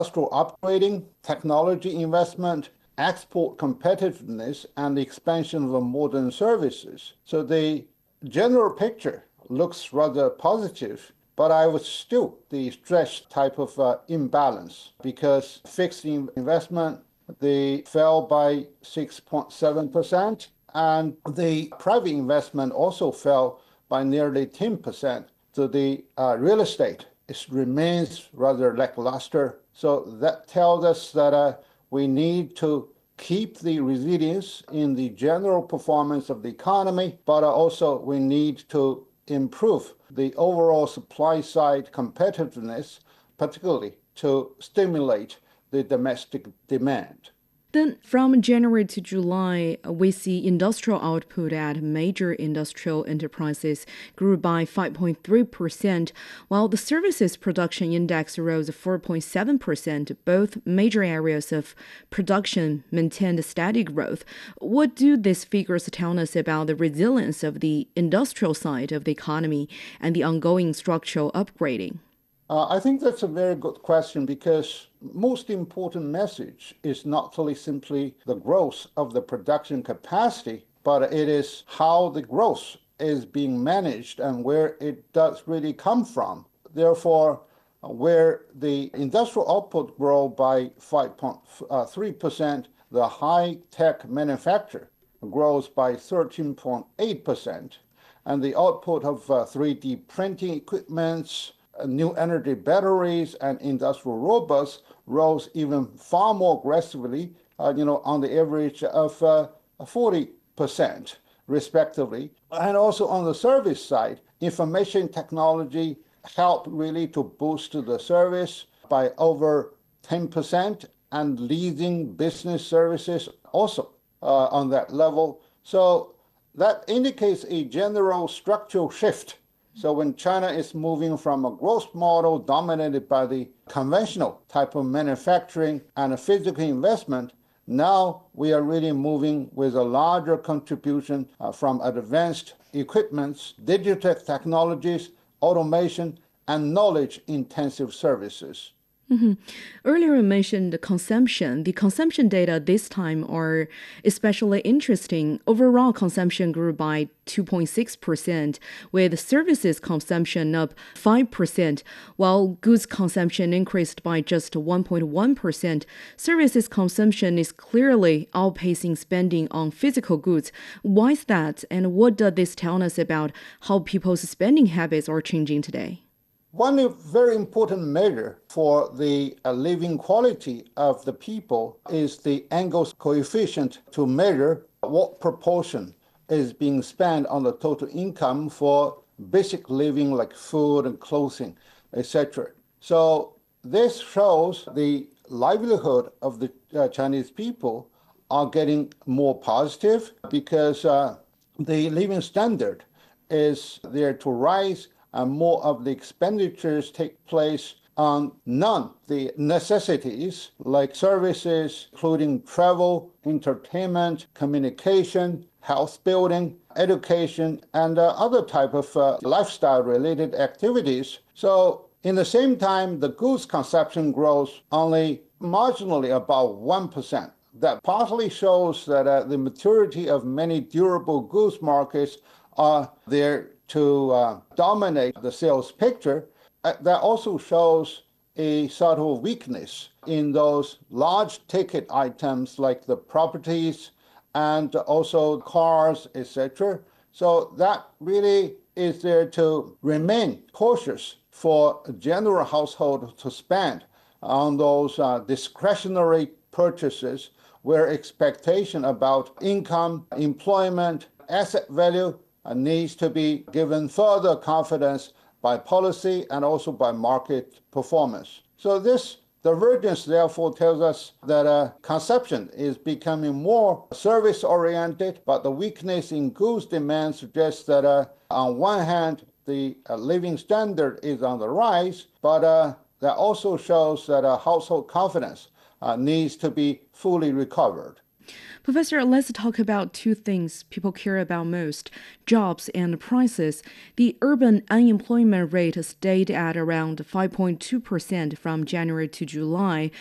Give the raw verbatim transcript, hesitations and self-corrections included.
industrial upgrading, technology investment, export competitiveness, and the expansion of modern services. So the general picture looks rather positive, but I would still the stretched type of uh, imbalance because fixed investment, they fell by six point seven percent, and the private investment also fell by nearly ten percent. So the uh, real estate it remains rather lackluster. So that tells us that uh, we need to keep the resilience in the general performance of the economy, but also we need to improve the overall supply side competitiveness, particularly to stimulate the domestic demand. Then from January to July, we see industrial output at major industrial enterprises grew by five point three percent, while the services production index rose four point seven percent. Both major areas of production maintained steady growth. What do these figures tell us about the resilience of the industrial side of the economy and the ongoing structural upgrading? Uh, I think that's a very good question because most important message is not only simply the growth of the production capacity, but it is how the growth is being managed and where it does really come from. Therefore, where the industrial output grow by five point three percent, the high-tech manufacture grows by thirteen point eight percent, and the output of uh, three D printing equipments, new energy batteries, and industrial robots rose even far more aggressively, uh, you know, on the average of uh, forty percent, respectively. And also on the service side, information technology helped really to boost the service by over ten percent, and leasing business services also uh, on that level. So that indicates a general structural shift. So when China is moving from a growth model dominated by the conventional type of manufacturing and a physical investment, now we are really moving with a larger contribution uh, from advanced equipments, digital technologies, automation, and knowledge-intensive services. Mm-hmm. Earlier you mentioned the consumption. The consumption data this time are especially interesting. Overall consumption grew by two point six percent, with services consumption up five percent, while goods consumption increased by just one point one percent. Services consumption is clearly outpacing spending on physical goods. Why is that, and what does this tell us about how people's spending habits are changing today? One very important measure for the uh, living quality of the people is the Engels coefficient to measure what proportion is being spent on the total income for basic living like food and clothing, et cetera. So this shows the livelihood of the uh, Chinese people are getting more positive because uh, the living standard is there to rise, and more of the expenditures take place on none the necessities like services, including travel, entertainment, communication, health building, education, and uh, other type of uh, lifestyle-related activities. So in the same time, the goods consumption grows only marginally about one percent. That partly shows that uh, the maturity of many durable goods markets are there to uh, dominate the sales picture. Uh, that also shows a subtle weakness in those large ticket items like the properties and also cars, et cetera. So that really is there to remain cautious for a general household to spend on those uh, discretionary purchases where expectation about income, employment, asset value Uh, needs to be given further confidence by policy and also by market performance. So this divergence therefore tells us that uh, consumption is becoming more service-oriented, but the weakness in goods demand suggests that uh, on one hand, the uh, living standard is on the rise, but uh, that also shows that uh, household confidence uh, needs to be fully recovered. Professor, let's talk about two things people care about most, jobs and prices. The urban unemployment rate stayed at around five point two percent from January to July,